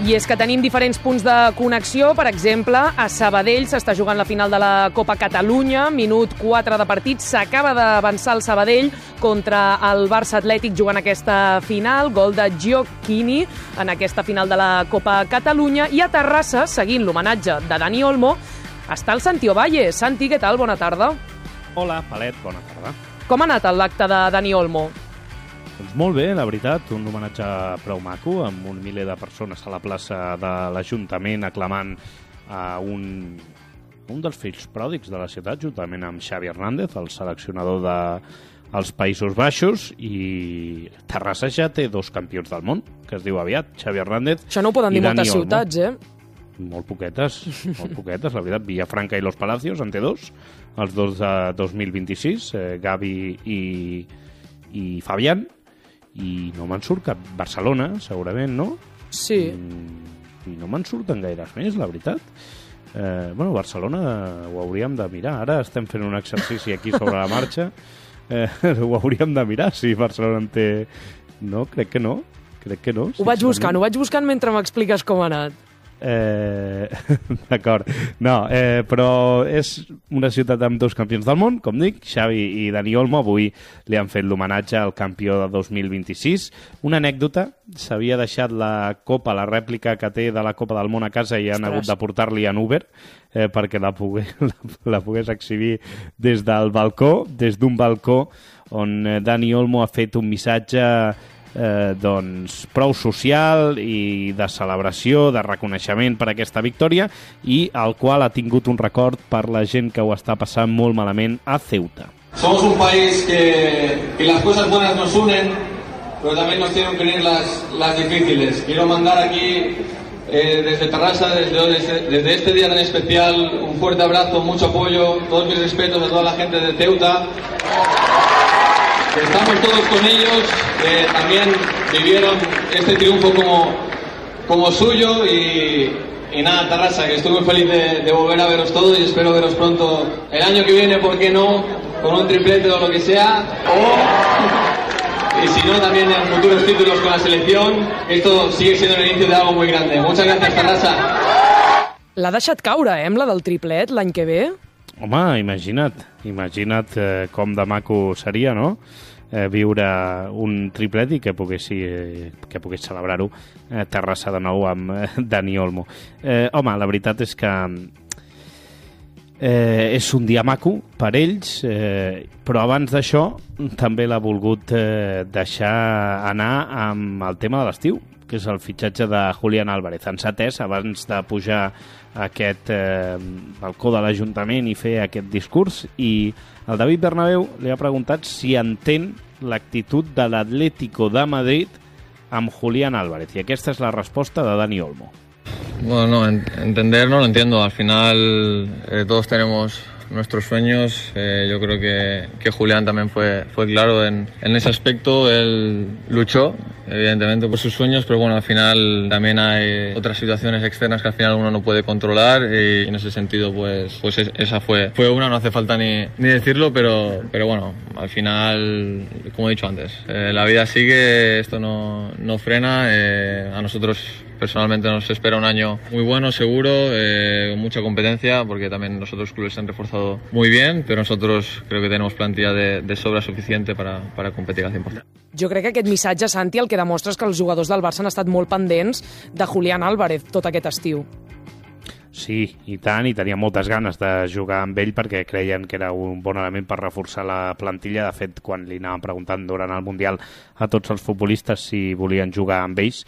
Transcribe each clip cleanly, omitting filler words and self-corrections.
I és que tenim diferents punts de connexió. Per exemple, a Sabadell s'està jugant la final de la Copa Catalunya, minut 4 de partit. S'acaba d'avançar el Sabadell contra el Barça Atlètic jugant aquesta final. Gol de Gioacchini en aquesta final de la Copa Catalunya. I a Terrassa, seguint l'homenatge de Dani Olmo, està el Santi Ovalle. Santi, què tal? Bona tarda. Hola, Palet, bona tarda. Com ha anat l'acte de Dani Olmo? Doncs molt bé, la veritat, un homenatge prou maco, amb un miler de persones a la plaça de l'Ajuntament aclamant a un dels fills pròdigs de la ciutat, juntament amb Xavi Hernández, el seleccionador dels Països Baixos, i Terrassa ja té 2 campions del món, que es diu aviat, Xavi Hernández. Això no ho poden dir moltes ciutats, Molt poquetes, la veritat. Villafranca i Los Palacios en té 2, els 2 de 2026, Gavi i Fabián, i no me'n surt cap. Barcelona, segurament, no? Sí. I no me'n surten gaires més, la veritat. Barcelona ho hauríem de mirar. Ara estem fent un exercici aquí sobre la marxa. Ho hauríem de mirar, si Barcelona en té... No, crec que no. Ho vaig buscant mentre m'expliques com ha anat. D'acord. No, però és una ciutat amb 2 campions del món, com dic, Xavi i Dani Olmo. Avui li han fet l'homenatge al campió de 2026. Una anècdota, s'havia deixat la copa, la rèplica que té de la Copa del Món a casa, i han hagut de portar-li en Uber perquè la pogués exhibir des del balcó, des d'un balcó on Dani Olmo ha fet un missatge prou social i de celebració, de reconeixement per aquesta victòria, i al qual ha tingut un record per la gent que ho està passant molt malament a Ceuta. Somos un país que las cosas buenas nos unen, pero también nos tienen que unir las difíciles. Quiero mandar aquí desde Terrassa, desde este día tan especial, un fuerte abrazo, mucho apoyo, todos mis respetos a toda la gente de Ceuta. Estamos todos con ellos, que también vivieron este triunfo como suyo, y nada, Terrassa, que estoy muy feliz de volver a veros todos y espero veros pronto el año que viene, ¿por qué no? Con un triplete o lo que sea, y si no, también en futuros títulos con la selección. Esto sigue siendo el inicio de algo muy grande. Muchas gracias, Terrassa. L'ha deixat caure, amb la del triplet, l'any que ve? Home, imagina't com de maco seria, no?, viure un triplet i que pogués celebrar-ho Terrassa de nou amb Dani Olmo. Home, la veritat és que és un dia maco per ells, però abans d'això també l'ha volgut deixar anar amb el tema de l'estiu, que és el fitxatge de Julián Álvarez. En s'ha atès, abans de pujar a aquest balcó de l'Ajuntament i fer aquest discurs, i el David Bernabéu li ha preguntat si entén l'actitud de l'Atlético de Madrid amb Julián Álvarez, i aquesta és la resposta de Dani Olmo. Bueno, no, entender no lo entiendo. Al final todos tenemos nuestros sueños. Yo creo que Julián también fue claro en ese aspecto. Él luchó, evidentemente, por sus sueños, pero bueno, al final también hay otras situaciones externas que al final uno no puede controlar, y en ese sentido pues esa fue una, no hace falta ni decirlo, pero bueno, al final, como he dicho antes, la vida sigue, esto no frena. A nosotros personalmente nos espera un año muy bueno, seguro, con mucha competencia, porque también los otros clubes se han reforzado muy bien, pero nosotros creo que tenemos plantilla de sobra suficiente para competir al 100%. Jo crec que aquest missatge, Santi, el que demostra és que els jugadors del Barça han estat molt pendents de Julián Álvarez tot aquest estiu. Sí, i tant, i tenia moltes ganes de jugar amb ell perquè creien que era un bon element per reforçar la plantilla. De fet, quan li anaven preguntant durant el Mundial a tots els futbolistes si volien jugar amb ells,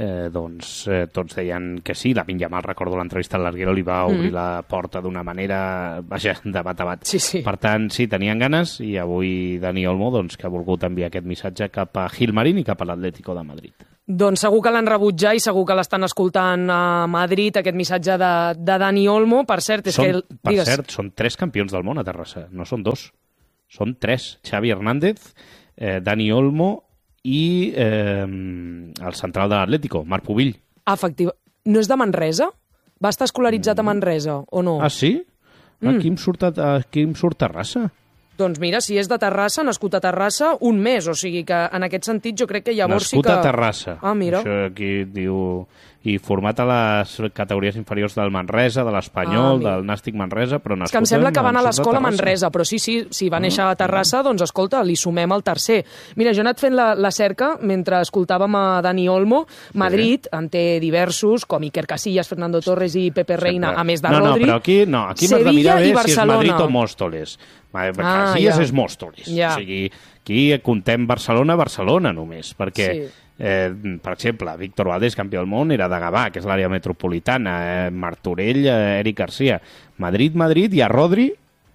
tots deien que sí. Lamine Yamal, recordo l'entrevista a l'Arguero, li va obrir la porta d'una manera, vaja, de bat a bat. Sí. Per tant, sí, tenien ganes, i avui Dani Olmo, que ha volgut enviar aquest missatge cap a Gilmarín i cap a l'Atlético de Madrid. Doncs segur que l'han rebut ja i segur que l'estan escoltant a Madrid, aquest missatge de Dani Olmo. Per cert, són 3 campions del món a Terrassa, no són 2. Són 3. Xavi Hernández, Dani Olmo i el central de l'Atlético, Marc Pubill. Efectiva. No és de Manresa? Va estar escolaritzat a Manresa, o no? Ah, sí? Aquí em surt Terrassa. Doncs mira, si és de Terrassa, nascut a Terrassa, un mes. O sigui que en aquest sentit jo crec que llavors nascut a Terrassa. Ah, mira. Això aquí diu i format a les categories inferiors del Manresa, de l'Espanyol, del Nàstic Manresa, però és que em sembla que va anar a l'escola a Manresa, però sí, va néixer a Terrassa, doncs escolta, li sumem el tercer. Mira, jo he anat fent la cerca mentre escoltàvem a Dani Olmo. Madrid en té diversos, com Iker Casillas, Fernando Torres i Pepe Reina, a més de Rodri. No, però aquí m'has de mirar bé si és Madrid o Móstoles. Casillas és Móstoles. O sigui, aquí contem Barcelona només, perquè, per exemple, Víctor Valdés, campió del món, era de Gavà, que és l'àrea metropolitana, Martorell, Eric Garcia. Madrid, hi ha Rodri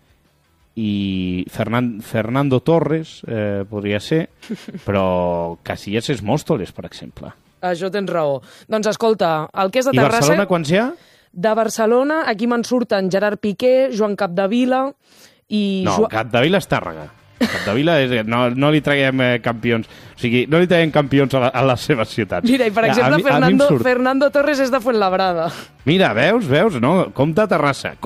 i Fernando Torres, podria ser, però Casillas és Móstoles, per exemple. Això tens raó. Doncs escolta, el que és de Terrassa... I Barcelona quants hi ha? De Barcelona, aquí me'n surten Gerard Piqué, Joan Capdevila i... No, Capdevila és Tàrrega. Capdevila és... No li traiem campions. O sigui, no li traiem campions a les seves ciutats. Mira, i per exemple, Fernando Torres és de Fuenlabrada. Mira, veus? No, compte Terrassa,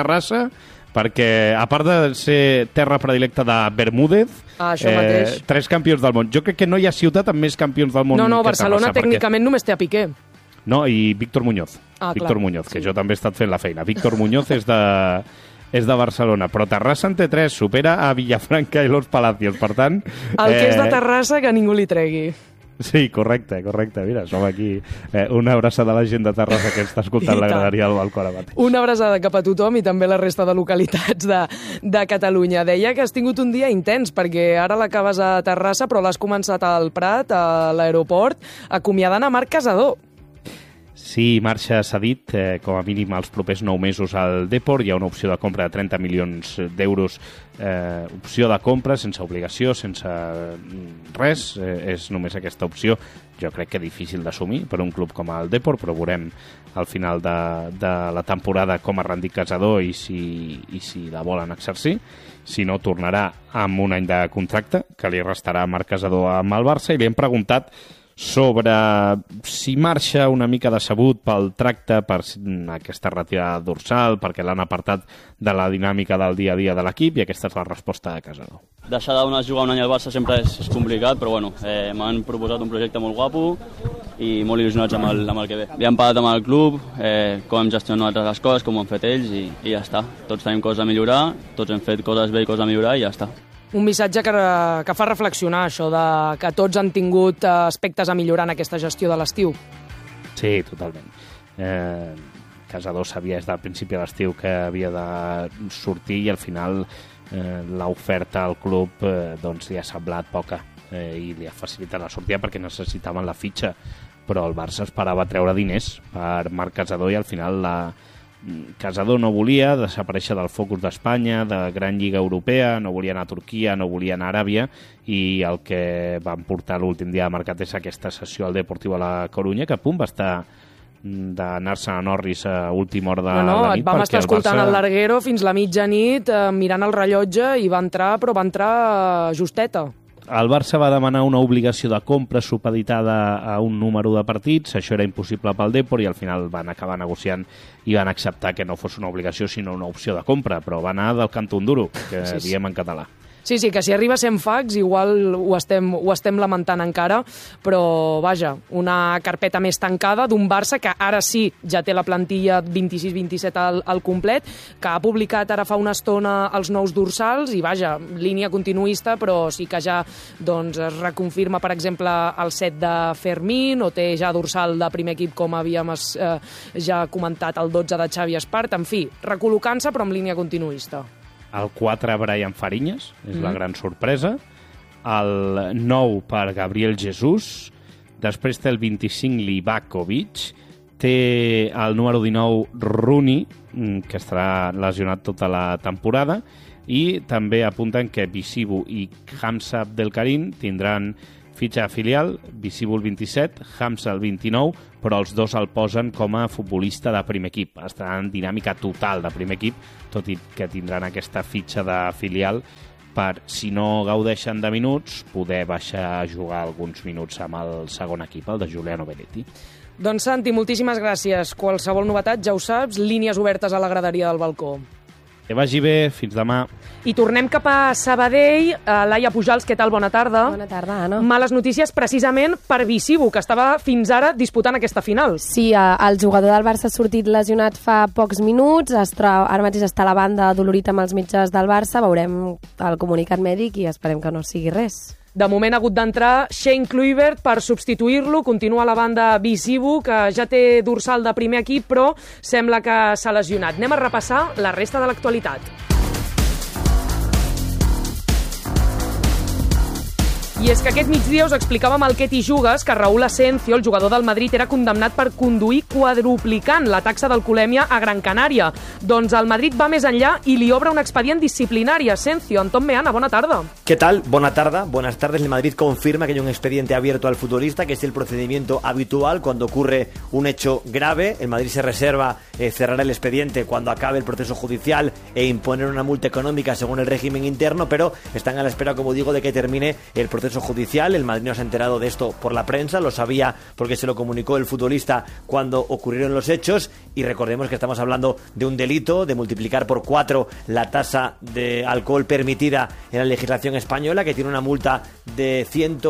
perquè a part de ser terra predilecta de Bermúdez, 3 campions del món. Jo crec que no hi ha ciutat amb més campions del món que Terrassa. No, Barcelona tècnicament només té a Piqué. No, i Víctor Muñoz. Muñoz, que jo també he estat fent la feina. Víctor Muñoz és de Barcelona, però Terrassa en té 3, supera a Villafranca i Los Palacios, per tant... El que és de Terrassa que ningú li tregui. Sí, correcte. Mira, som aquí. Una abraçada a la gent de Terrassa que està escoltant la graderia del balcó ara mateix. Una abraçada cap a tothom i també a la resta de localitats de Catalunya. Deia que has tingut un dia intens, perquè ara l'acabes a Terrassa, però l'has començat al Prat, a l'aeroport, acomiadant a Marc Casador. Sí, marxa cedit, com a mínim els propers 9 mesos al Depor. Hi ha una opció de compra de 30 milions d'euros, opció de compra sense obligació, sense res, és només aquesta opció. Jo crec que difícil d'assumir per un club com el Depor, però veurem al final de la temporada com ha rendit Casador i si la volen exercir. Si no, tornarà amb un any de contracte que li restarà a Marc Casador amb el Barça, i li hem preguntat sobre si marxa una mica decebut pel tracte, per aquesta retirada dorsal, perquè l'han apartat de la dinàmica del dia a dia de l'equip, i aquesta és la resposta de Casador. Deixar de jugar un any al Barça sempre és complicat, però bueno, m'han proposat un projecte molt guapo i molt il·lusionats amb el que ve. Ja hem parlat amb el club, com hem gestionat les coses, com ho han fet ells, i ja està. Tots tenim coses a millorar, tots hem fet coses bé i coses a millorar, i ja està. Un missatge que fa reflexionar, això de que tots han tingut aspectes a millorar en aquesta gestió de l'estiu. Sí, totalment. Casador sabia des del principi de l'estiu que havia de sortir, i al final l'oferta al club li ha semblat poca i li ha facilitat la sortida perquè necessitaven la fitxa, però el Barça esperava treure diners per Marc Casador, i al final Casador no volia desaparèixer del focus d'Espanya, de gran lliga europea, no volia anar a Turquia, no volia anar a Aràbia, i el que van portar l'últim dia de mercat és aquesta sessió al Deportiu a la Corunya, que a punt va estar d'anar-se a Norris a última hora de la nit. Vam estar escoltant el Larguero fins la mitjanit, mirant el rellotge, i va entrar justeta. El Barça va demanar una obligació de compra supeditada a un número de partits, això era impossible pel Depor, i al final van acabar negociant i van acceptar que no fos una obligació sinó una opció de compra, però va anar del cantó un duro, que diem en català. Sí, que si arriba a 100 fax igual ho estem lamentant encara, però vaja, una carpeta més tancada d'un Barça que ara sí ja té la plantilla 26-27 al complet, que ha publicat ara fa una estona els nous dorsals, i vaja, línia continuista, però sí que ja es reconfirma, per exemple, el 7 de Fermín, o té ja dorsal de primer equip, com havíem ja comentat, el 12 de Xavi Espart, en fi, recol·locant-se però amb línia continuista. El 4 Brian Fariñas, és la gran sorpresa. El 9 per Gabriel Jesús. Després té el 25 Livakovic. Té el número 19 Rooney, que estarà lesionat tota la temporada. I també apunten que Bisibu i Hamza Abdelkarim tindran fitxa filial, Bisibu el 27, Hamza el 29, però els dos el posen com a futbolista de primer equip. Estaran en dinàmica total de primer equip, tot i que tindran aquesta fitxa de filial per, si no gaudeixen de minuts, poder baixar a jugar alguns minuts amb el segon equip, el de Giuliano Belletti. Doncs Santi, moltíssimes gràcies. Qualsevol novetat, ja ho saps, línies obertes a la graderia del balcó. Que vagi bé, fins demà. I tornem cap a Sabadell. Laia Pujals, què tal? Bona tarda. Bona tarda, Anna. Males notícies precisament per Bisibu, que estava fins ara disputant aquesta final. Sí, el jugador del Barça ha sortit lesionat fa pocs minuts, ara mateix està a la banda dolorit amb els metges del Barça, veurem el comunicat mèdic i esperem que no sigui res. De moment ha hagut d'entrar Shane Kluivert per substituir-lo. Continua la banda Bisibu, que ja té dorsal de primer equip, però sembla que s'ha lesionat. Anem a repassar la resta de l'actualitat. I és que aquest migdia us explicàvem al Què t'hi jugues que Raúl Asencio, el jugador del Madrid, era condemnat per conduir quadruplicant la taxa d'alcoholèmia a Gran Canària. Doncs el Madrid va més enllà i li obre un expedient disciplinari. Asencio, Antón Meana, bona tarda. ¿Qué tal? Buenas tardes. El Madrid confirma que hay un expediente abierto al futbolista, que es el procedimiento habitual cuando ocurre un hecho grave. El Madrid se reserva cerrar el expediente cuando acabe el proceso judicial e imponer una multa económica según el régimen interno, pero están a la espera, como digo, de que termine el proceso judicial. El Madrid no se ha enterado de esto por la prensa, lo sabía porque se lo comunicó el futbolista cuando ocurrieron los hechos, y recordemos que estamos hablando de un delito de multiplicar por 4 la tasa de alcohol permitida en la legislación española, que tiene una multa de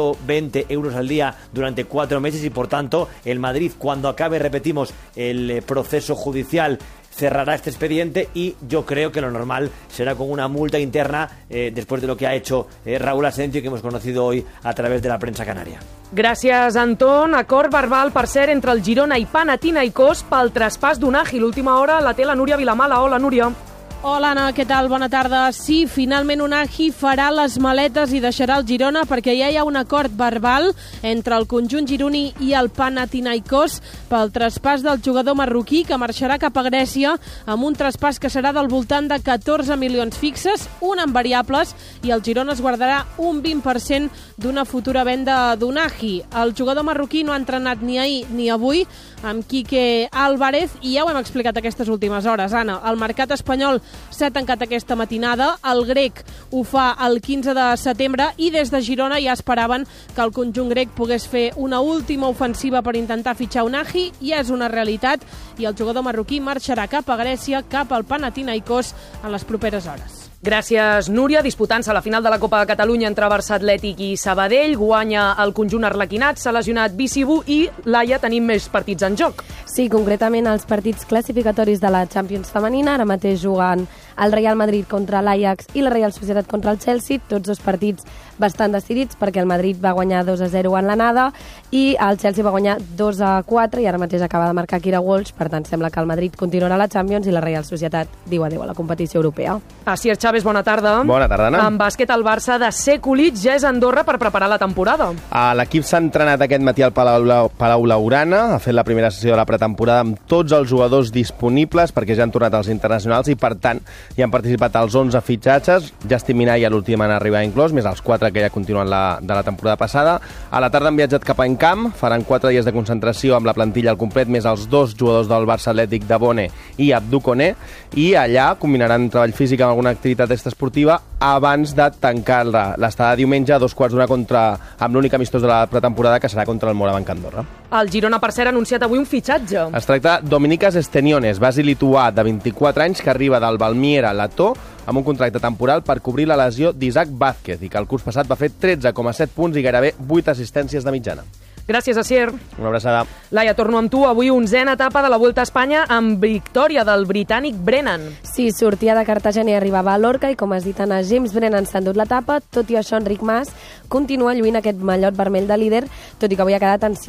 120 euros al día durante 4 meses, y por tanto el Madrid, cuando acabe, repetimos, el proceso judicial, cerrará este expediente, y yo creo que lo normal será con una multa interna después de lo que ha hecho Raúl Asencio, que hemos conocido hoy a través de la prensa canaria. Gràcies, Anton. Acord verbal, per cert, entre el Girona i Panathinaikos pel traspàs d'Unagi. L'última hora la té la Núria Vilamala. Hola, Núria. Hola, Anna, què tal? Bona tarda. Sí, finalment Unagi farà les maletes i deixarà el Girona perquè ja hi ha un acord verbal entre el conjunt gironí i el Panathinaikos pel traspàs del jugador marroquí, que marxarà cap a Grècia amb un traspàs que serà del voltant de 14 milions fixes, un en variables, i el Girona es guardarà un 20% d'una futura venda d'Unagi. El jugador marroquí no ha entrenat ni ahir ni avui amb Quique Álvarez, i ja ho hem explicat aquestes últimes hores, Anna. El mercat espanyol s'ha tancat aquesta matinada, el grec ho fa el 15 de setembre, i des de Girona ja esperaven que el conjunt grec pogués fer una última ofensiva per intentar fitxar Unagi, i és una realitat, i el jugador marroquí marxarà cap a Grècia, cap al Panathinaikos en les properes hores. Gràcies, Núria. Disputant-se la final de la Copa de Catalunya entre Barça Atlètic i Sabadell, guanya el conjunt arlequinat, s'ha lesionat Bisibu, i, Laia, tenim més partits en joc. Sí, concretament els partits classificatoris de la Champions femenina. Ara mateix juguen el Real Madrid contra l'Ajax i la Real Societat contra el Chelsea, tots dos partits bastant decidits perquè el Madrid va guanyar 2-0 en l'anada i el Chelsea va guanyar 2-4 i ara mateix acaba de marcar Kira Walsh, per tant sembla que el Madrid continuarà a la Champions i la Real Societat diu adéu a la competició europea. Asier Chávez, bona tarda. Bona tarda, Anna. En bàsquet, el Barça de Sekulic ja és a Andorra per preparar la temporada. L'equip s'ha entrenat aquest matí al Palau Laurana, ha fet la primera sessió de la pretemporada amb tots els jugadors disponibles perquè ja han tornat els internacionals i, per tant, hi han participat els 11 fitxatges. Justin Minaya, l'últim en arribar inclòs, més els 4 que ja continuen de la temporada passada. A la tarda han viatjat cap a Encamp, faran 4 dies de concentració amb la plantilla al complet, més els 2 jugadors del Barça Atlètic, Dabone i Abdou Koné, i allà combinaran treball físic amb alguna activitat extraesportiva abans de tancar l'estada de diumenge a 2:15 amb l'únic amistós de la pretemporada, que serà contra el Morabanc Andorra. El Girona, per cert, ha anunciat avui un fitxatge. Es tracta Dominicas Esteniones, basi lituà de 24 anys, que arriba del Valmiera Letó amb un contracte temporal per cobrir la lesió d'Isaac Vázquez, i que el curs passat va fer 13,7 punts i gairebé 8 assistències de mitjana. Gràcies, Asier. Una abraçada. Laia, torno amb tu. Avui 11a etapa de la Volta a Espanya amb victòria del britànic Brennan. Sí, sortia de Cartagena i arribava a Lorca, i com has dit, Anna, James Brennan s'ha endut l'etapa. Tot i això, Enric Mas continua lluint aquest mallot vermell de líder, tot i que avui ha quedat en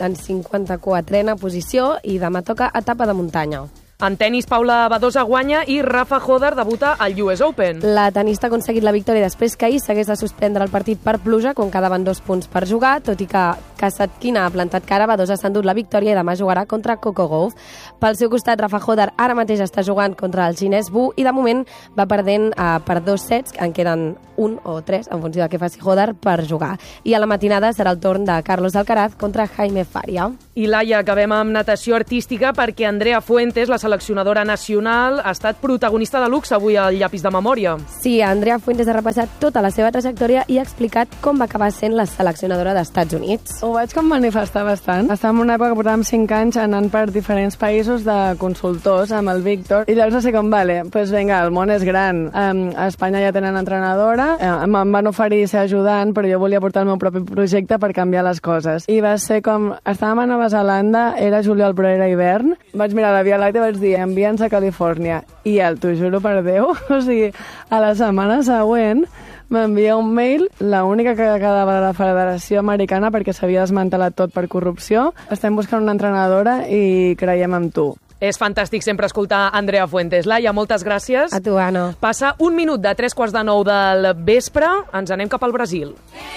54a posició, i demà toca etapa de muntanya. En tenis, Paula Badosa guanya i Rafa Hodar debuta al US Open. La tenista ha aconseguit la victòria després que ahir s'hagués de suspendre el partit per pluja, quan quedaven 2 punts per jugar, tot i que Kasatkina ha plantat cara. Badosa s'ha endut la victòria i demà jugarà contra Coco Gauff. Pel seu costat, Rafa Hodar ara mateix està jugant contra el xinès Wu i de moment va perdent per 2 sets, en queden 1 o 3, en funció de què faci Hodar, per jugar. I a la matinada serà el torn de Carlos Alcaraz contra Jaime Faria. I Laia, acabem amb natació artística perquè Andrea Fuentes, la seleccionadora nacional, ha estat protagonista de luxe avui al llapis de memòria. Sí, Andrea Fuentes ha repassat tota la seva trajectòria i ha explicat com va acabar sent la seleccionadora d'Estats Units. Ho vaig com manifestar bastant. Estàvem en una època que portàvem 5 anys anant per diferents països de consultors amb el Víctor, i llavors va ser com, vale, pues venga, el món és gran. A Espanya ja tenen entrenadora, em van oferir ser ajudant, però jo volia portar el meu propi projecte per canviar les coses. I va ser com, estàvem a Nova Zelanda, era juliol però era hivern, vaig mirar la Via Làctea i vaig dir, envia'ns a Califòrnia. I t'ho juro per Déu, o sigui, a la setmana següent m'envia un mail, l'única que quedava de la Federació Americana perquè s'havia desmantelat tot per corrupció. Estem buscant una entrenadora i creiem en tu. És fantàstic sempre escoltar Andrea Fuentes. Laia, moltes gràcies. A tu, Anna. Passa 1 minut de 3:45 del vespre. Ens anem cap al Brasil.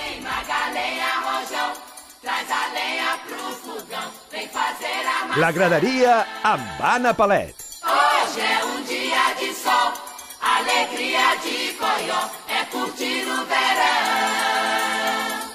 La graderia amb Anna Palet. Hoje é dia de sol, alegria de Coió, é curtir o verão.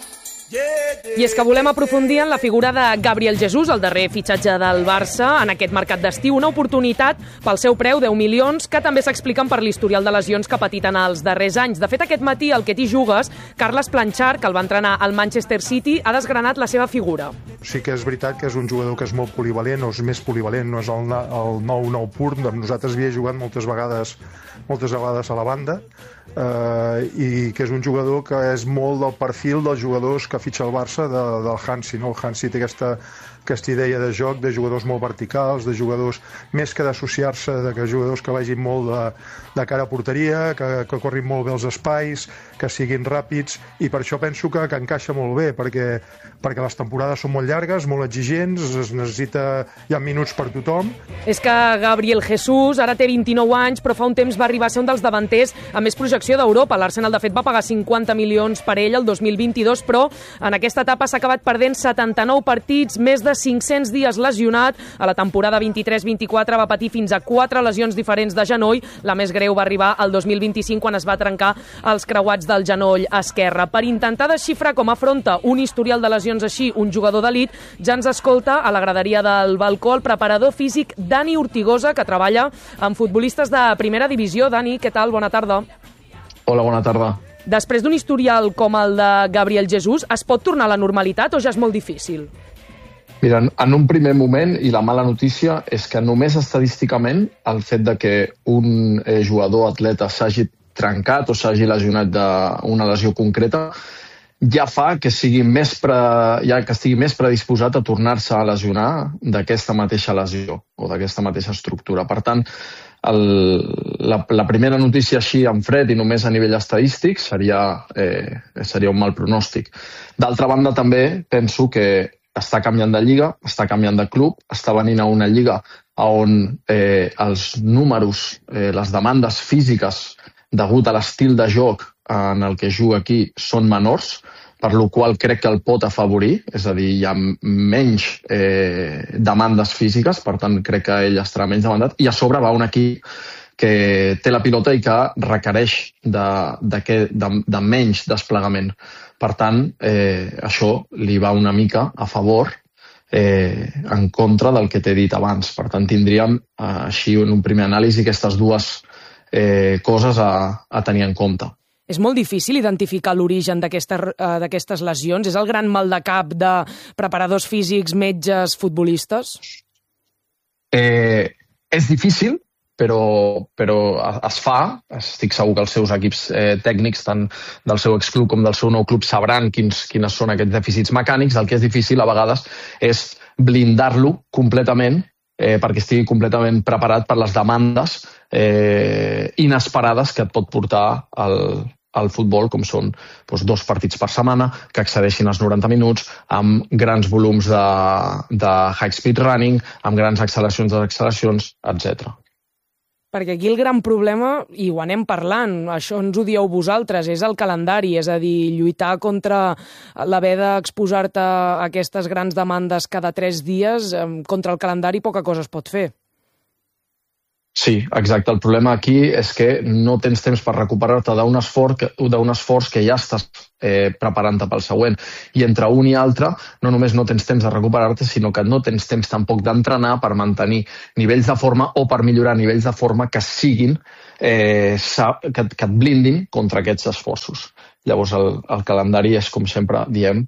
I és que volem aprofundir en la figura de Gabriel Jesús, el darrer fitxatge del Barça en aquest mercat d'estiu, una oportunitat pel seu preu, 10 milions, que també s'expliquen per l'historial de lesions que ha patit en els darrers anys. De fet, aquest matí, al Que t'hi jugues, Carles Planchar, que el va entrenar al Manchester City, ha desgranat la seva figura. Sí que és veritat que és un jugador que és molt polivalent, o és més polivalent, no és el 9-9 pur. Nosaltres havia jugat moltes vegades a la banda, i que és un jugador que és molt del perfil dels jugadors que fitxa el Barça del Hansi, no? El Hansi té aquesta idea de joc, de jugadors molt verticals, de jugadors més que d'associar-se, de jugadors que vagin molt de cara a porteria, que corrin molt bé els espais, que siguin ràpids, i per això penso que encaixa molt bé, perquè les temporades són molt llargues, molt exigents, hi ha minuts per tothom. És que Gabriel Jesús ara té 29 anys, però fa un temps va arribar a ser un dels davanters amb més projecció d'Europa. L'Arsenal, de fet, va pagar 50 milions per ell el 2022, però en aquesta etapa s'ha acabat perdent 79 partits, més de 500 dies lesionat. A la temporada 23-24 va patir fins a 4 lesions diferents de genoll. La més greu va arribar al 2025, quan es va trencar els creuats del genoll esquerre. Per intentar desxifrar com afronta un historial de lesions així un jugador d'elit, ja ens escolta a la graderia del balcó el preparador físic Dani Ortigosa, que treballa amb futbolistes de primera divisió. Dani, què tal? Bona tarda. Hola, bona tarda. Després d'un historial com el de Gabriel Jesús, es pot tornar a la normalitat o ja és molt difícil? Mira, en un primer moment, i la mala notícia és que només estadísticament el fet de que un jugador atleta s'hagi trencat o s'hagi lesionat d'una lesió concreta ja fa que estigui més predisposat a tornar-se a lesionar d'aquesta mateixa lesió o d'aquesta mateixa estructura. Per tant, la primera notícia així en fred i només a nivell estadístic seria un mal pronòstic. D'altra banda, també penso que està canviant de lliga, està canviant de club, està venint a una lliga on els números, les demandes físiques degut a l'estil de joc en el que juga aquí són menors, per la qual crec que el pot afavorir, és a dir, hi ha menys demandes físiques, per tant crec que ell estarà menys demandat, i a sobre va un equip que té la pilota i que requereix de menys desplegament. Per tant, això li va una mica a favor en contra del que t'he dit abans. Per tant, tindríem així en un primer anàlisi aquestes dues coses a tenir en compte. És molt difícil identificar l'origen d'aquestes lesions? És el gran mal de cap de preparadors físics, metges, futbolistes? És difícil, però es fa. Estic segur que els seus equips tècnics, tant del seu exclub com del seu nou club, sabran quins són aquests dèficits mecànics. El que és difícil a vegades és blindar-lo completament perquè estigui completament preparat per les demandes inesperades que et pot portar al futbol, com són 2 partits per setmana, que excedeixin els 90 minuts, amb grans volums de high speed running, amb grans acceleracions de acceleracions, etc. Perquè aquí el gran problema, i ho anem parlant, això ens ho dieu vosaltres, és el calendari, és a dir, lluitar contra l'haver d'exposar-te a aquestes grans demandes cada 3 dies, contra el calendari poca cosa es pot fer. Sí, exacte. El problema aquí és que no tens temps per recuperar-te d'un esforç que ja estàs preparant-te pel següent. I entre un i altre, no només no tens temps de recuperar-te, sinó que no tens temps tampoc d'entrenar per mantenir nivells de forma o per millorar nivells de forma que siguin, que et blindin contra aquests esforços. Llavors, el calendari és, com sempre diem,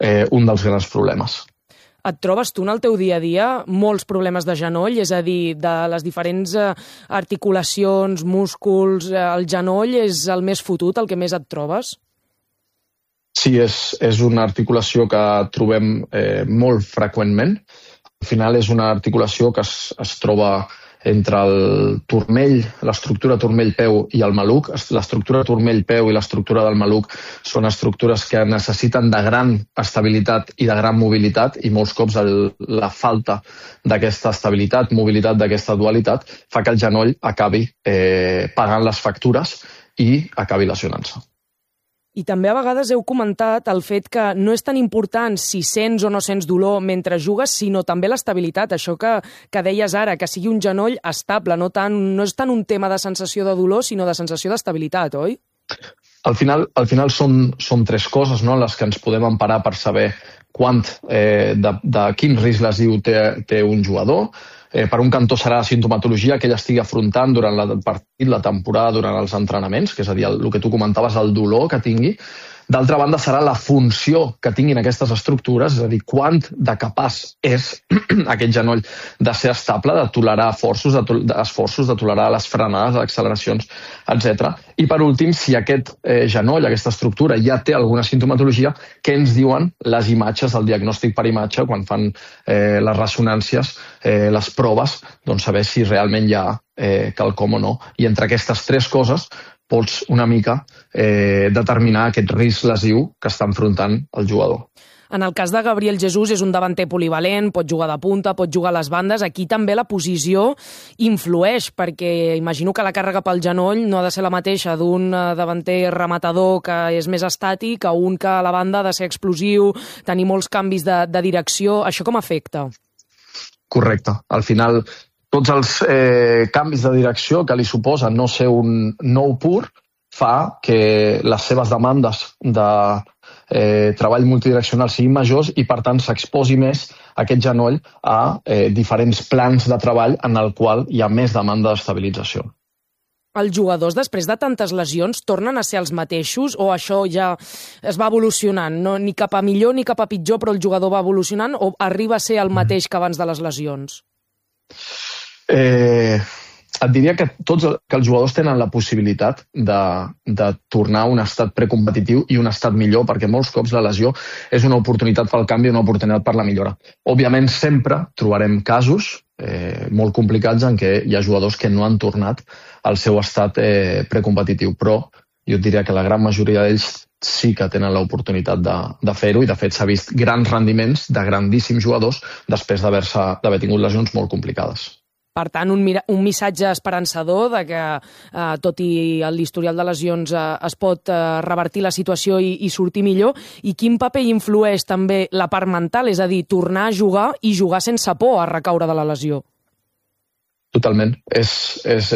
un dels grans problemes. Et trobes tu en el teu dia a dia molts problemes de genoll? És a dir, de les diferents articulacions, músculs, el genoll és el més fotut, el que més et trobes? Sí, és una articulació que trobem molt freqüentment. Al final és una articulació que es troba entre el turmell, l'estructura turmell-peu i el maluc. L'estructura turmell-peu i l'estructura del maluc són estructures que necessiten de gran estabilitat i de gran mobilitat, i molts cops la falta d'aquesta estabilitat, mobilitat, d'aquesta dualitat, fa que el genoll acabi pagant les factures i acabi lesionant-se. I també a vegades heu comentat el fet que no és tan important si sents o no sents dolor mentre jugues, sinó també l'estabilitat. Això que deies ara, que sigui un genoll estable, no és tant un tema de sensació de dolor, sinó de sensació d'estabilitat, oi? Al final són tres coses, no?, les que ens podem emparar per saber de quin risc lesiu té un jugador. Per un cantó serà la sintomatologia que ell estigui afrontant durant el partit, la temporada, durant els entrenaments, que és a dir, el que tu comentaves, el dolor que tingui. D'altra banda, serà la funció que tinguin aquestes estructures, és a dir, quant de capaç és aquest genoll de ser estable, de tolerar esforços, de tolerar les frenades, les acceleracions, etc. I per últim, si aquest genoll, aquesta estructura, ja té alguna sintomatologia, què ens diuen les imatges, el diagnòstic per imatge, quan fan les ressonàncies, les proves, doncs saber si realment hi ha quelcom o no. I entre aquestes tres coses pots una mica determinar aquest risc lesiu que està enfrontant el jugador. En el cas de Gabriel Jesús és un davanter polivalent, pot jugar de punta, pot jugar a les bandes. Aquí també la posició influeix, perquè imagino que la càrrega pel genoll no ha de ser la mateixa d'un davanter rematador que és més estàtic a un que a la banda ha de ser explosiu, tenir molts canvis de direcció. Això com afecta? Correcte. Al final, tots els canvis de direcció que li suposa no ser un nou pur fa que les seves demandes de treball multidireccional siguin majors i, per tant, s'exposi més aquest genoll a diferents plans de treball en el qual hi ha més demanda d'estabilització. Els jugadors, després de tantes lesions, tornen a ser els mateixos o això ja es va evolucionant? No, ni cap a millor ni cap a pitjor, però el jugador va evolucionant o arriba a ser el mateix que abans de les lesions? Et diria que els jugadors tenen la possibilitat de tornar a un estat precompetitiu i un estat millor, perquè molts cops la lesió és una oportunitat pel canvi i una oportunitat per la millora. Òbviament sempre trobarem casos molt complicats en què hi ha jugadors que no han tornat al seu estat precompetitiu, però jo et diria que la gran majoria d'ells sí que tenen l'oportunitat de fer-ho, i de fet s'ha vist grans rendiments de grandíssims jugadors després d'haver tingut lesions molt complicades. Per tant, un missatge esperançador de que, tot i l'historial de lesions, es pot revertir la situació i sortir millor. I quin paper influeix també la part mental, és a dir, tornar a jugar i jugar sense por a recaure de la lesió? Totalment. És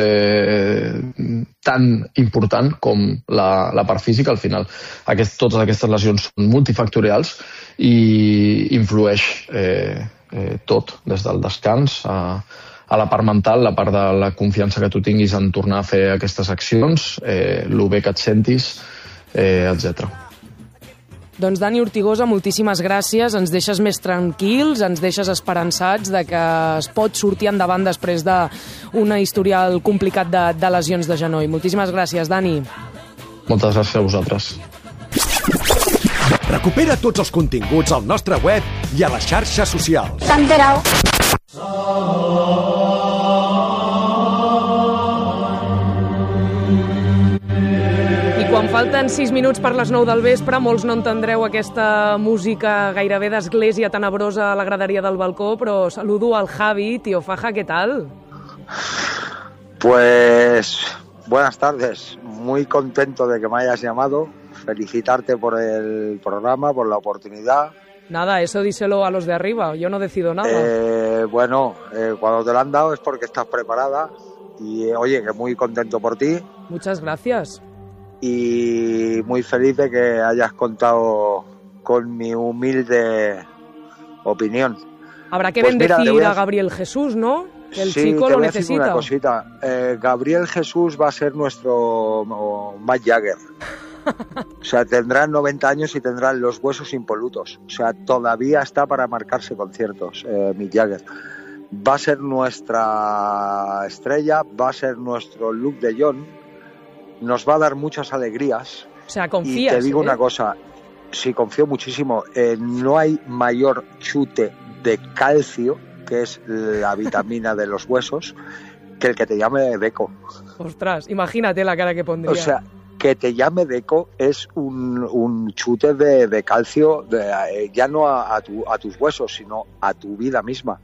tan important com la part física. Al final, totes aquestes lesions són multifactorials i influeix tot, des del descans a la part mental, la part de la confiança que tu tinguis en tornar a fer aquestes accions, el bé que et sentis, etc. Doncs Dani Ortigosa, moltíssimes gràcies. Ens deixes més tranquils, ens deixes esperançats de que es pot sortir endavant després d'un historial complicat de lesions de genoll. Moltíssimes gràcies, Dani. Moltes gràcies a vosaltres. Recupera tots els continguts al nostre web i a les xarxes socials. S'ha enterat. Quan falten 6 minuts per les 9 del vespre, molts no entendreu aquesta música gairebé d'església tenebrosa a la graderia del balcó, però saludo al Javi. Tío Faja, ¿qué tal? Pues buenas tardes, muy contento de que me hayas llamado, felicitarte por el programa, por la oportunidad. Nada, eso díselo a los de arriba, yo no decido nada. Cuando te lo han dado es porque estás preparada y oye, que muy contento por ti. Muchas gracias. Y muy feliz de que hayas contado con mi humilde opinión. Habrá que bendecir a Gabriel Jesús, ¿no? Que el chico lo necesita. Una cosita. Gabriel Jesús va a ser nuestro Mick Jagger. O sea, tendrán 90 años y tendrán los huesos impolutos. O sea, todavía está para marcarse conciertos, Mick Jagger. Va a ser nuestra estrella, va a ser nuestro Luke de John, nos va a dar muchas alegrías. O sea, confías. Y te digo una cosa, sí, confío muchísimo. No hay mayor chute de calcio, que es la vitamina de los huesos, que el que te llame Deco. Ostras, imagínate la cara que pondría. O sea, que te llame Deco es un chute de calcio, ya no a tus huesos, sino a tu vida misma.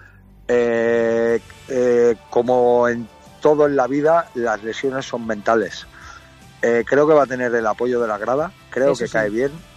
Como en todo en la vida, las lesiones son mentales. Creo que va a tener el apoyo de la grada, creo que cae bien,